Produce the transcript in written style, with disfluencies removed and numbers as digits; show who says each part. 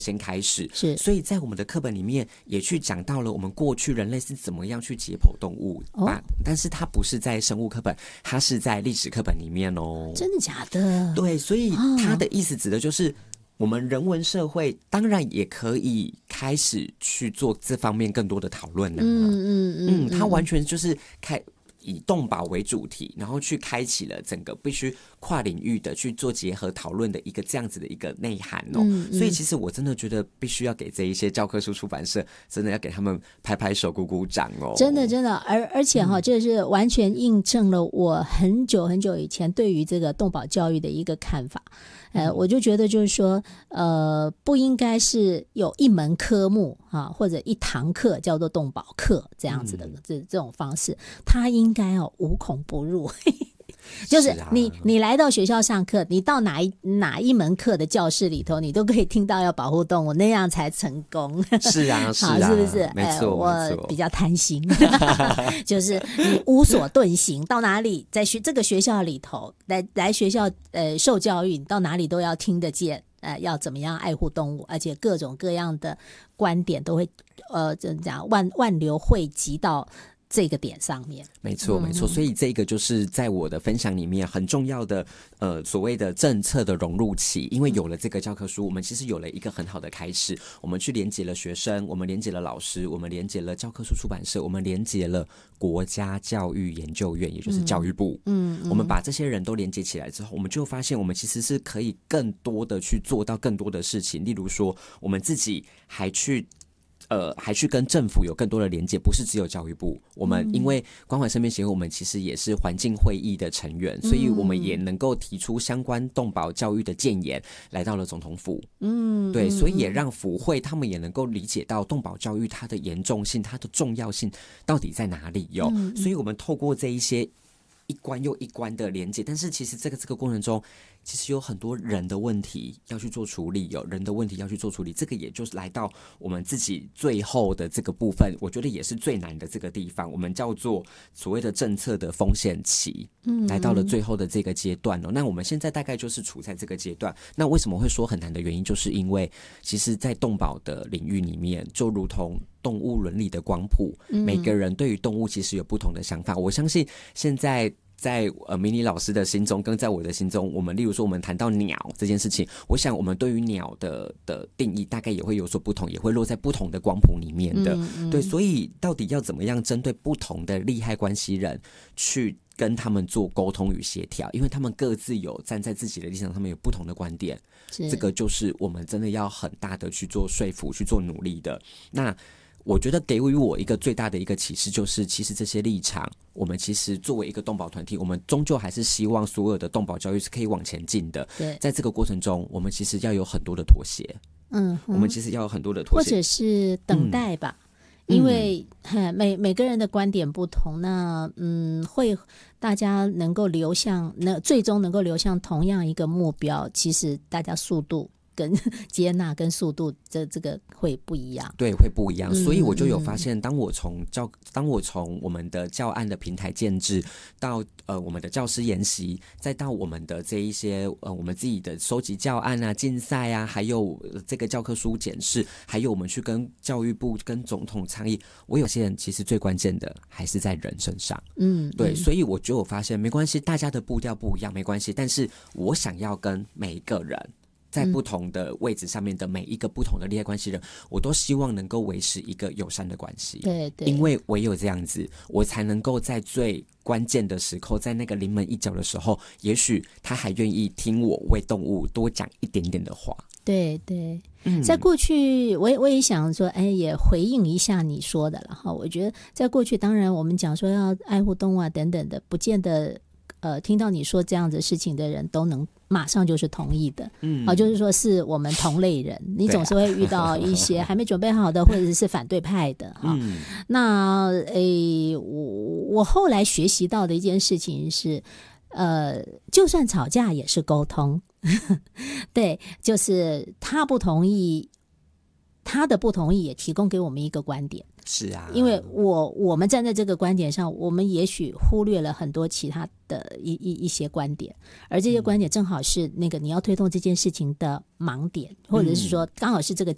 Speaker 1: 先开始，
Speaker 2: 是，
Speaker 1: 所以在我们的课本里面也去讲到了我们过去人类是怎么样去解剖动物，但是它不是在生物课本，它是在历史课本里面哦。
Speaker 2: 真的假的？
Speaker 1: 对，所以它的意思指的就是我们人文社会当然也可以开始去做这方面更多的讨论啊。它完全就是以动保为主题，然后去开启了整个必须跨领域的去做结合讨论的一个这样子的一个内涵哦。所以其实我真的觉得必须要给这一些教科书出版社真的要给他们拍拍手鼓鼓掌哦。
Speaker 2: 真的真的，而且这是完全印证了我很久很久以前对于这个动保教育的一个看法。我就觉得就是说不应该是有一门科目或者一堂课叫做动保课这样子的这种方式，它应该无孔不入。就是你来到学校上课，你到哪一门课的教室里头，你都可以听到要保护动物，那样才成功。
Speaker 1: 是啊，是啊，
Speaker 2: 好，是不是？
Speaker 1: 没错，
Speaker 2: 我比较贪心，就是你无所遁形，到哪里在这个学校里头来学校受教育，你到哪里都要听得见。要怎么样爱护动物，而且各种各样的观点都会怎么讲万流汇集到这个点上面。
Speaker 1: 没错没错，所以这个就是在我的分享里面很重要的所谓的政策的融入期。因为有了这个教科书，我们其实有了一个很好的开始，我们去连结了学生，我们连结了老师，我们连结了教科书出版社，我们连结了国家教育研究院，也就是教育部。我们把这些人都连接起来之后，我们就发现我们其实是可以更多的去做到更多的事情。例如说我们自己还去跟政府有更多的连接，不是只有教育部。我们因为关怀生命协会，我们其实也是环境会议的成员，所以我们也能够提出相关动保教育的建言，来到了总统府。对，所以也让府会他们也能够理解到动保教育它的严重性、它的重要性到底在哪里哟。所以我们透过这一些一关又一关的连接，但是其实这个过程中，其实有很多人的问题要去做处理，有人的问题要去做处理，这个也就是来到我们自己最后的这个部分，我觉得也是最难的这个地方，我们叫做所谓的政策的风险期，来到了最后的这个阶段哦。那我们现在大概就是处在这个阶段。那为什么会说很难的原因，就是因为其实在动保的领域里面，就如同动物伦理的光谱，每个人对于动物其实有不同的想法。我相信现在在迷你老师的心中跟在我的心中，我们例如说我们谈到鸟这件事情，我想我们对于鸟的定义大概也会有所不同，也会落在不同的光谱里面的。对，所以到底要怎么样针对不同的利害关系人去跟他们做沟通与协调，因为他们各自有站在自己的立场，他们有不同的观点，这个就是我们真的要很大的去做说服，去做努力的。那我觉得给予我一个最大的一个启示，就是其实这些立场，我们其实作为一个动保团体，我们终究还是希望所有的动保教育是可以往前进的。对，在这个过程中，我们其实要有很多的妥协。我们其实要有很多的妥协，
Speaker 2: 或者是等待吧。因为每个人的观点不同，那会大家能够最终能够流向同样一个目标，其实大家速度跟接纳跟速度这个会不一样。
Speaker 1: 对，会不一样。所以我就有发现，当我从我们的教案的平台建制到我们的教师研习，再到我们的这一些我们自己的收集教案啊、竞赛啊，还有这个教科书检视，还有我们去跟教育部跟总统倡议，我有些人其实最关键的还是在人身上。对，所以我就有发现，没关系，大家的步调不一样没关系，但是我想要跟每一个人在不同的位置上面的每一个不同的利害关系人，我都希望能够维持一个友善的关系。对，因为唯有这样子，我才能够在最关键的时刻，在那个临门一脚的时候，也许他还愿意听我为动物多讲一点点的话。
Speaker 2: 对对，在过去我也想说，也回应一下你说的了哈。我觉得在过去，当然我们讲说要爱护动物啊等等的，不见得听到你说这样子事情的人都能马上就是同意的。就是说是我们同类人，你总是会遇到一些还没准备好的，或者是反对派的哈。那我后来学习到的一件事情是，就算吵架也是沟通。对，就是他不同意，他的不同意也提供给我们一个观点。
Speaker 1: 是啊，
Speaker 2: 因为我们站在这个观点上，我们也许忽略了很多其他的一些观点，而这些观点正好是那个你要推动这件事情的盲点，或者是说刚好是这个